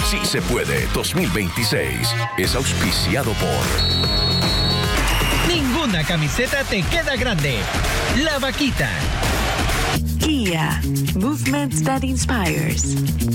Sí se puede 2026 es auspiciado por... Ninguna camiseta te queda grande. La Vaquita. Kia. Movement that inspires.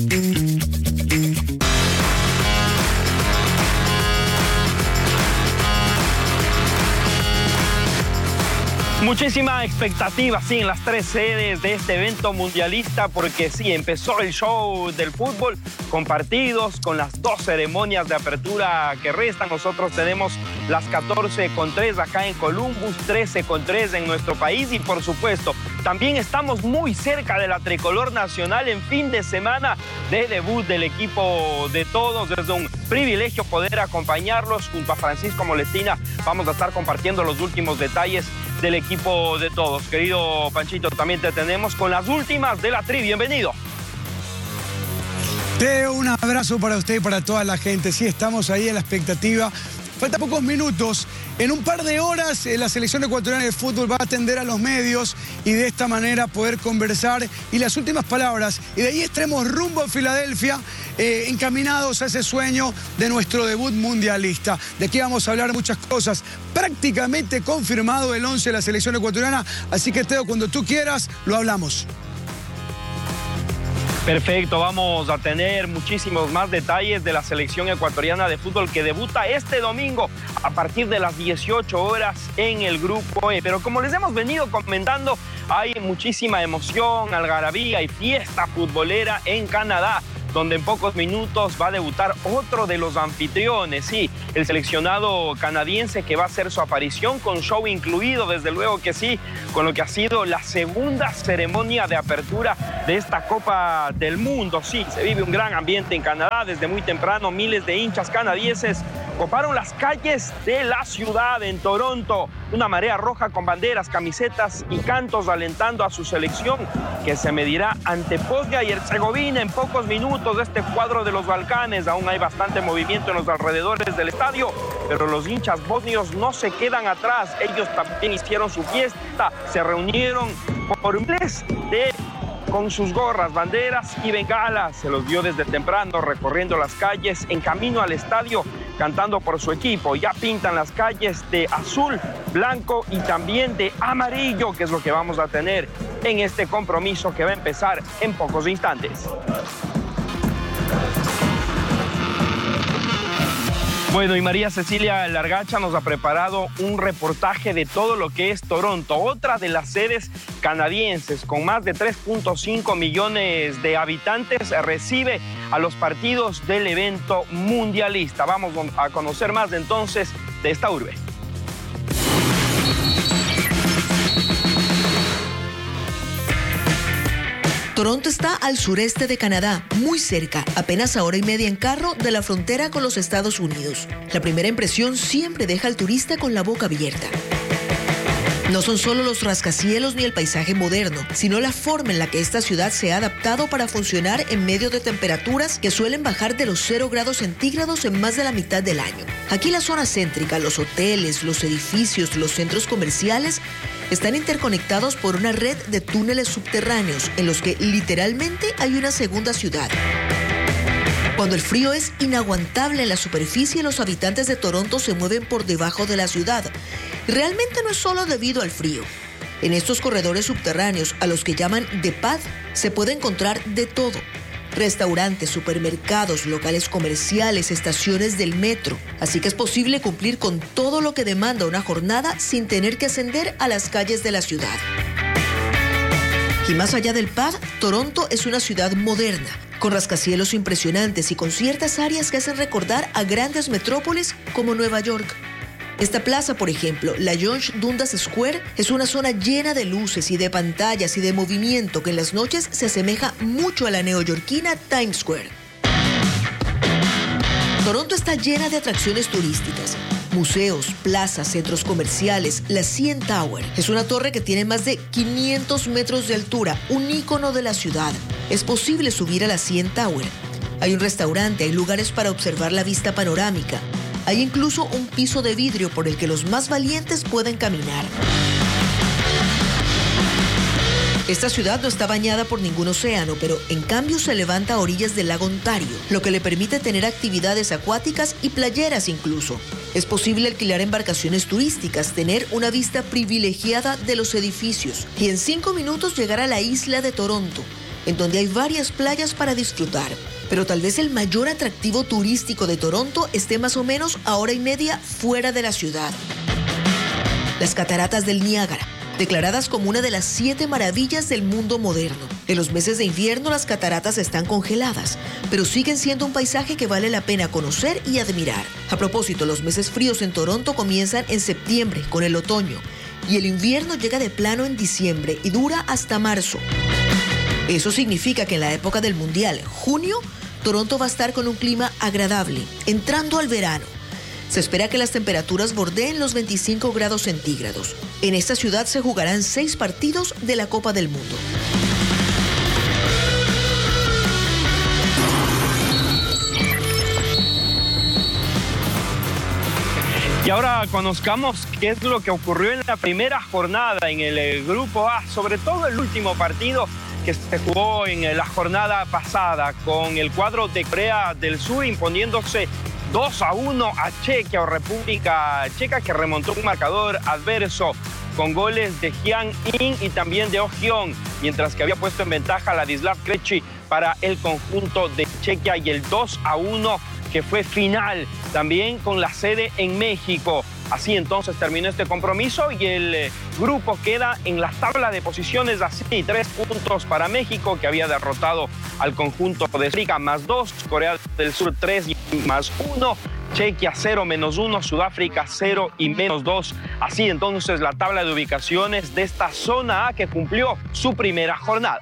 Muchísima expectativa, sí, en las tres sedes de este evento mundialista, porque sí, empezó el show del fútbol con partidos, con las 2 ceremonias de apertura que restan. Nosotros tenemos las 14:3 acá en Columbus, 13:3 en nuestro país y, por supuesto, también estamos muy cerca de la tricolor nacional en fin de semana de debut del equipo de todos. Es un privilegio poder acompañarlos junto a Francisco Molestina. Vamos a estar compartiendo los últimos detalles del equipo de todos. Querido Panchito, también te tenemos con las últimas de la tri. Bienvenido. Teo, un abrazo para usted y para toda la gente. Sí, estamos ahí en la expectativa. Faltan pocos minutos. En un par de horas la selección ecuatoriana de fútbol va a atender a los medios y de esta manera poder conversar. Y las últimas palabras. Y de ahí estaremos rumbo a Filadelfia, encaminados a ese sueño de nuestro debut mundialista. De aquí vamos a hablar muchas cosas. Prácticamente confirmado el 11 de la selección ecuatoriana. Así que, Teo, cuando tú quieras, lo hablamos. Perfecto, vamos a tener muchísimos más detalles de la selección ecuatoriana de fútbol que debuta este domingo a partir de las 18 horas en el Grupo E. Pero como les hemos venido comentando, hay muchísima emoción, algarabía y fiesta futbolera en Canadá, donde en pocos minutos va a debutar otro de los anfitriones, sí, el seleccionado canadiense que va a hacer su aparición con show incluido, desde luego que sí, con lo que ha sido la segunda ceremonia de apertura de esta Copa del Mundo. Sí, se vive un gran ambiente en Canadá, desde muy temprano miles de hinchas canadienses coparon las calles de la ciudad en Toronto, una marea roja con banderas, camisetas y cantos alentando a su selección que se medirá ante Bosnia y Herzegovina en pocos minutos de este cuadro de los Balcanes. Aún hay bastante movimiento en los alrededores del estadio, pero los hinchas bosnios no se quedan atrás. Ellos también hicieron su fiesta, se reunieron por miles con sus gorras, banderas y bengalas. Se los vio desde temprano recorriendo las calles en camino al estadio, cantando por su equipo. Ya pintan las calles de azul, blanco y también de amarillo, que es lo que vamos a tener en este compromiso que va a empezar en pocos instantes. Bueno, y María Cecilia Largacha nos ha preparado un reportaje de todo lo que es Toronto, otra de las sedes canadienses con más de 3.5 millones de habitantes, recibe a los partidos del evento mundialista. Vamos a conocer más entonces de esta urbe. Toronto está al sureste de Canadá, muy cerca, apenas a hora y media en carro de la frontera con los Estados Unidos. La primera impresión siempre deja al turista con la boca abierta. No son solo los rascacielos ni el paisaje moderno, sino la forma en la que esta ciudad se ha adaptado para funcionar en medio de temperaturas que suelen bajar de los 0 grados centígrados en más de la mitad del año. Aquí la zona céntrica, los hoteles, los edificios, los centros comerciales están interconectados por una red de túneles subterráneos en los que literalmente hay una segunda ciudad. Cuando el frío es inaguantable en la superficie, los habitantes de Toronto se mueven por debajo de la ciudad. Realmente no es solo debido al frío. En estos corredores subterráneos, a los que llaman The Path, se puede encontrar de todo. Restaurantes, supermercados, locales comerciales, estaciones del metro. Así que es posible cumplir con todo lo que demanda una jornada sin tener que ascender a las calles de la ciudad. Y más allá del Path, Toronto es una ciudad moderna, con rascacielos impresionantes y con ciertas áreas que hacen recordar a grandes metrópolis como Nueva York. Esta plaza, por ejemplo, la Yonge Dundas Square, es una zona llena de luces y de pantallas y de movimiento que en las noches se asemeja mucho a la neoyorquina Times Square. Toronto está llena de atracciones turísticas. Museos, plazas, centros comerciales. La CN Tower es una torre que tiene más de 500 metros de altura, un ícono de la ciudad. Es posible subir a la CN Tower. Hay un restaurante, hay lugares para observar la vista panorámica. Hay incluso un piso de vidrio por el que los más valientes pueden caminar. Esta ciudad no está bañada por ningún océano, pero en cambio se levanta a orillas del lago Ontario, lo que le permite tener actividades acuáticas y playeras incluso. Es posible alquilar embarcaciones turísticas, tener una vista privilegiada de los edificios y en 5 minutos llegar a la isla de Toronto, en donde hay varias playas para disfrutar. Pero tal vez el mayor atractivo turístico de Toronto esté más o menos a hora y media fuera de la ciudad. Las cataratas del Niágara, declaradas como una de las 7 maravillas del mundo moderno. En los meses de invierno las cataratas están congeladas, pero siguen siendo un paisaje que vale la pena conocer y admirar. A propósito, los meses fríos en Toronto comienzan en septiembre con el otoño y el invierno llega de plano en diciembre y dura hasta marzo. Eso significa que en la época del Mundial, junio, Toronto va a estar con un clima agradable, entrando al verano. Se espera que las temperaturas bordeen los 25 grados centígrados. En esta ciudad se jugarán 6 partidos de la Copa del Mundo. Y ahora conozcamos qué es lo que ocurrió en la primera jornada en el Grupo A, sobre todo el último partido que se jugó en la jornada pasada con el cuadro de Corea del Sur imponiéndose 2-1 a Chequia o República Checa, que remontó un marcador adverso con goles de Hyang In y también de Oh Hyun, mientras que había puesto en ventaja a Ladislav Krejci para el conjunto de Chequia, y el 2-1 que fue final también con la sede en México. Así entonces terminó este compromiso y el grupo queda en la tabla de posiciones así: 3 puntos para México, que había derrotado al conjunto de Sudáfrica, +2, Corea del Sur 3 y +1, Chequia 0, -1, Sudáfrica 0 y -2. Así entonces la tabla de ubicaciones de esta zona A, que cumplió su primera jornada.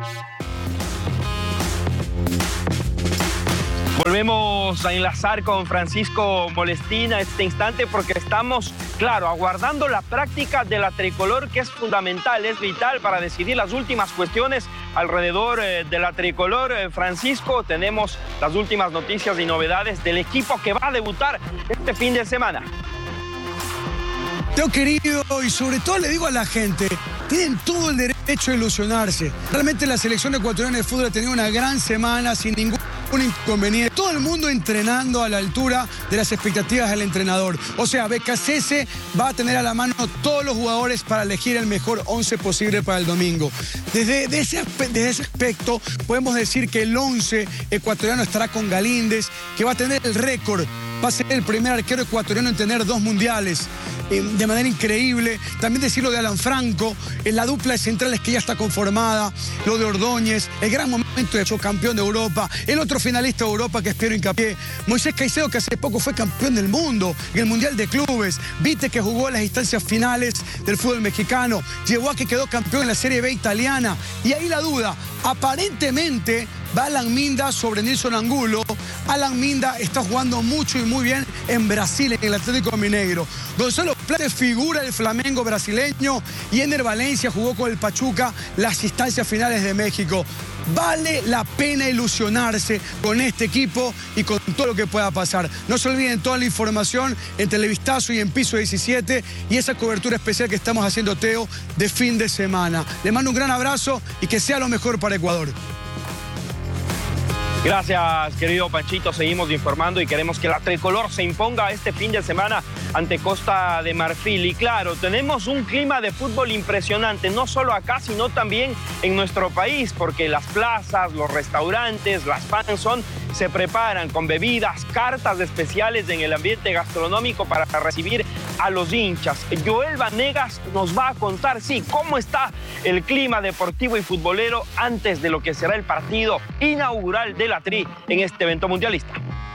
Volvemos a enlazar con Francisco Molestina este instante porque estamos, claro, aguardando la práctica de la tricolor, que es fundamental, es vital para decidir las últimas cuestiones alrededor de la tricolor. Francisco, tenemos las últimas noticias y novedades del equipo que va a debutar este fin de semana. Teo querido, y sobre todo le digo a la gente, tienen todo el derecho a ilusionarse. Realmente la selección ecuatoriana de fútbol ha tenido una gran semana sin ningún inconveniente. Todo el mundo entrenando a la altura de las expectativas del entrenador. O sea, BKSS va a tener a la mano todos los jugadores para elegir el mejor 11 posible para el domingo. Desde ese aspecto, podemos decir que el 11 ecuatoriano estará con Galíndez, que va a tener el récord. Va a ser el primer arquero ecuatoriano en tener 2 mundiales. De manera increíble. También decirlo de Alan Franco, en la dupla de centrales que ya está conformada, lo de Ordóñez, el gran momento de hecho campeón de Europa, el otro finalista de Europa que es Piero Hincapié, Moisés Caicedo, que hace poco fue campeón del mundo en el Mundial de Clubes, Vite, que jugó en las instancias finales del fútbol mexicano, llevó a que quedó campeón en la Serie B italiana, y ahí la duda, aparentemente va Alan Minda sobre Nilson Angulo. Alan Minda está jugando mucho y muy bien en Brasil, en el Atlético Mineiro. Gonzalo Plata figura del Flamengo brasileño, y Ener Valencia jugó con el Pachuca las instancias finales de México. Vale la pena ilusionarse con este equipo y con todo lo que pueda pasar. No se olviden toda la información en Televistazo y en Piso 17 y esa cobertura especial que estamos haciendo, Teo, de fin de semana. Le mando un gran abrazo y que sea lo mejor para Ecuador. Gracias, querido Panchito. Seguimos informando y queremos que la tricolor se imponga este fin de semana ante Costa de Marfil. Y claro, tenemos un clima de fútbol impresionante, no solo acá, sino también en nuestro país, porque las plazas, los restaurantes, las fanzone se preparan con bebidas, cartas especiales en el ambiente gastronómico para recibir a los hinchas. Joel Vanegas nos va a contar, sí, cómo está el clima deportivo y futbolero antes de lo que será el partido inaugural de la Tri en este evento mundialista.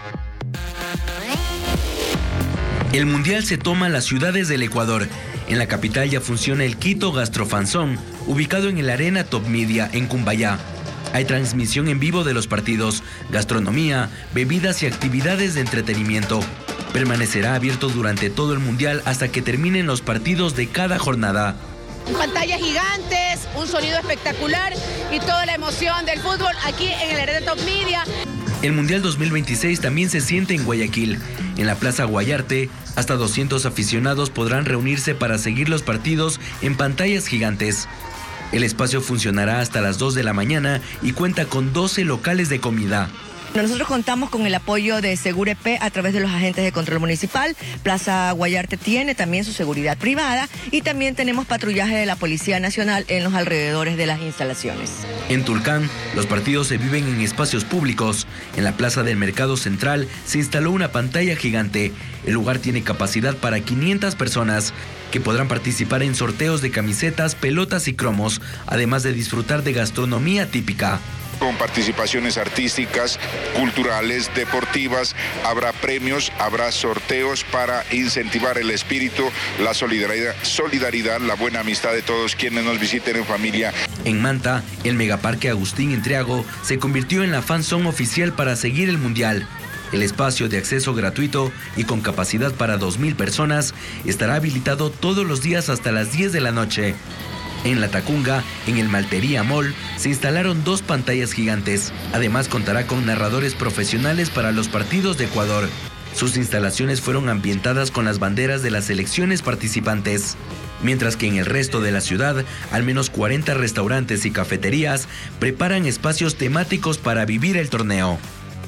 El Mundial se toma en las ciudades del Ecuador. En la capital ya funciona el Quito Gastrofanzón, ubicado en el Arena Top Media en Cumbayá. Hay transmisión en vivo de los partidos, gastronomía, bebidas y actividades de entretenimiento. Permanecerá abierto durante todo el Mundial hasta que terminen los partidos de cada jornada. Pantallas gigantes, un sonido espectacular y toda la emoción del fútbol aquí en el Arena Top Media. El Mundial 2026 también se siente en Guayaquil. En la Plaza Guayarte, hasta 200 aficionados podrán reunirse para seguir los partidos en pantallas gigantes. El espacio funcionará hasta las 2 de la mañana y cuenta con 12 locales de comida. Nosotros contamos con el apoyo de Segurep a través de los agentes de control municipal. Plaza Guayarte tiene también su seguridad privada y también tenemos patrullaje de la Policía Nacional en los alrededores de las instalaciones. En Tulcán, los partidos se viven en espacios públicos. En la plaza del Mercado Central se instaló una pantalla gigante. El lugar tiene capacidad para 500 personas que podrán participar en sorteos de camisetas, pelotas y cromos, además de disfrutar de gastronomía típica. Con participaciones artísticas, culturales, deportivas, habrá premios, habrá sorteos para incentivar el espíritu, la solidaridad, la buena amistad de todos quienes nos visiten en familia. En Manta, el megaparque Agustín Entriago se convirtió en la fan zone oficial para seguir el Mundial. El espacio de acceso gratuito y con capacidad para 2,000 personas estará habilitado todos los días hasta las 10 de la noche. En La Tacunga, en el Maltería Mall, se instalaron 2 pantallas gigantes. Además, contará con narradores profesionales para los partidos de Ecuador. Sus instalaciones fueron ambientadas con las banderas de las selecciones participantes. Mientras que en el resto de la ciudad, al menos 40 restaurantes y cafeterías preparan espacios temáticos para vivir el torneo.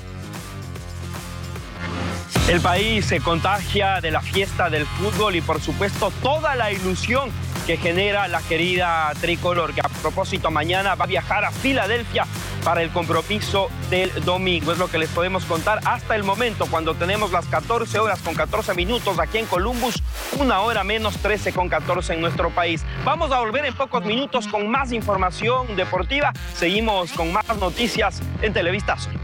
El país se contagia de la fiesta del fútbol y por supuesto toda la ilusión que genera la querida tricolor, que a propósito mañana va a viajar a Filadelfia para el compromiso del domingo. Es lo que les podemos contar hasta el momento, cuando tenemos las 14 horas con 14 minutos aquí en Columbus, 1 hora menos 13 con 14 en nuestro país. Vamos a volver en pocos minutos con más información deportiva. Seguimos con más noticias en Televistazo.